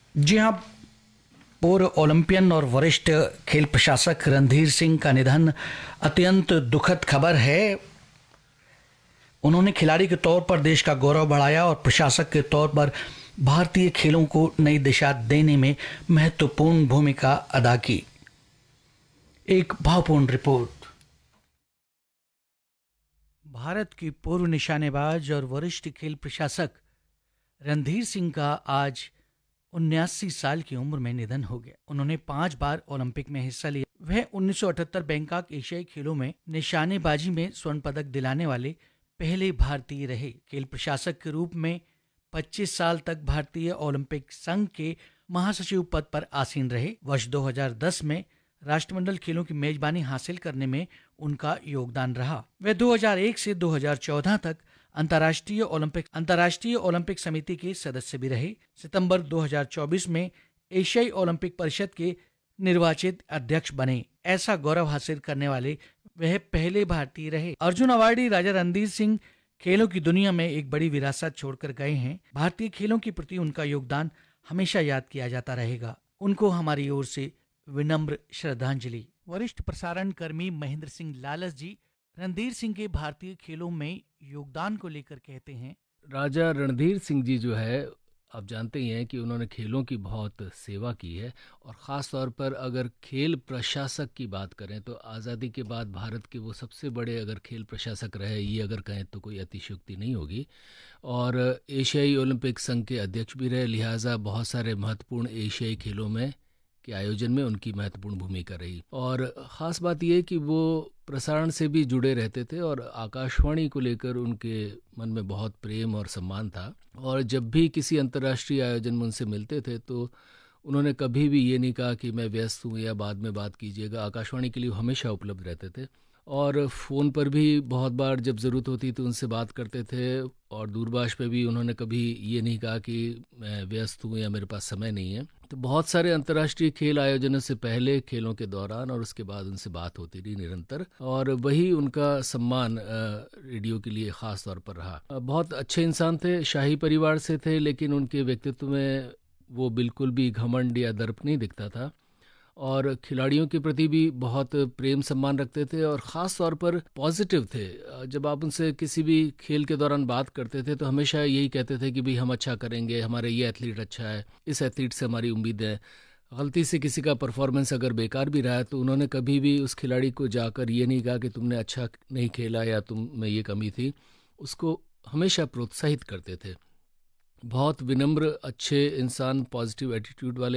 जी हाँ। पूर्व ओलंपियन और वरिष्ठ खेल प्रशासक रणधीर सिंह का निधन अत्यंत दुखद खबर है। उन्होंने खिलाड़ी के तौर पर देश का गौरव बढ़ाया और प्रशासक के तौर पर भारतीय खेलों को नई दिशा देने में महत्वपूर्ण भूमिका अदा की। एक भावपूर्ण रिपोर्ट। भारत की पूर्व निशानेबाज और वरिष्ठ खेल प्रशासक रणधीर सिंह का आज 79 साल की उम्र में निधन हो गया। उन्होंने 5 बार ओलंपिक में हिस्सा लिया। वह 1978 बैंकॉक एशियाई खेलों में निशानेबाजी में स्वर्ण पदक दिलाने वाले पहले भारतीय रहे। खेल प्रशासक के रूप में 25 साल तक भारतीय ओलंपिक संघ के महासचिव पद पर आसीन रहे। वर्ष 2010 में राष्ट्रमंडल खेलों की मेजबानी हासिल करने में उनका योगदान रहा। वे 2001 से 2014 तक अंतर्राष्ट्रीय ओलंपिक समिति के सदस्य भी रहे। सितंबर 2024 में एशियाई ओलंपिक परिषद के निर्वाचित अध्यक्ष बने। ऐसा गौरव हासिल करने वाले वह पहले भारतीय रहे। अर्जुन अवार्डी राजा रणधीर सिंह खेलों की दुनिया में एक बड़ी विरासत छोड़कर गए हैं। भारतीय खेलों के प्रति उनका योगदान हमेशा याद किया जाता रहेगा। उनको हमारी ओर से विनम्र श्रद्धांजलि। वरिष्ठ प्रसारण कर्मी महेंद्र सिंह लालस जी रणधीर सिंह के भारतीय खेलों में योगदान को लेकर कहते हैं। राजा रणधीर सिंह जी जो है, आप जानते ही हैं कि उन्होंने खेलों की बहुत सेवा की है और ख़ास तौर पर अगर खेल प्रशासक की बात करें तो आज़ादी के बाद भारत के वो सबसे बड़े अगर खेल प्रशासक रहे, ये अगर कहें तो कोई अतिशयोक्ति नहीं होगी। और एशियाई ओलंपिक संघ के अध्यक्ष भी रहे, लिहाजा बहुत सारे महत्वपूर्ण एशियाई खेलों में के आयोजन में उनकी महत्वपूर्ण भूमिका रही। और ख़ास बात यह कि वो प्रसारण से भी जुड़े रहते थे और आकाशवाणी को लेकर उनके मन में बहुत प्रेम और सम्मान था। और जब भी किसी अंतर्राष्ट्रीय आयोजन में उनसे मिलते थे तो उन्होंने कभी भी ये नहीं कहा कि मैं व्यस्त हूँ या बाद में बात कीजिएगा। आकाशवाणी के लिए हमेशा उपलब्ध रहते थे और फ़ोन पर भी बहुत बार जब ज़रूरत होती तो उनसे बात करते थे। और दूरभाष पे भी उन्होंने कभी ये नहीं कहा कि मैं व्यस्त हूँ या मेरे पास समय नहीं है। तो बहुत सारे अंतर्राष्ट्रीय खेल आयोजनों से पहले, खेलों के दौरान और उसके बाद उनसे बात होती रही निरंतर, और वही उनका सम्मान रेडियो के लिए ख़ास तौर पर रहा। बहुत अच्छे इंसान थे, शाही परिवार से थे, लेकिन उनके व्यक्तित्व में वो बिल्कुल भी घमंड या दर्प नहीं दिखता था और खिलाड़ियों के प्रति भी बहुत प्रेम सम्मान रखते थे और ख़ास तौर पर पॉजिटिव थे। जब आप उनसे किसी भी खेल के दौरान बात करते थे तो हमेशा यही कहते थे कि भाई हम अच्छा करेंगे, हमारे ये एथलीट अच्छा है, इस एथलीट से हमारी उम्मीद है। गलती से किसी का परफॉर्मेंस अगर बेकार भी रहा है तो उन्होंने कभी भी उस खिलाड़ी को जाकर ये नहीं कहा कि तुमने अच्छा नहीं खेला या तुम में ये कमी थी। उसको हमेशा प्रोत्साहित करते थे। बहुत विनम्र, अच्छे इंसान, पॉजिटिव एटीट्यूड वाले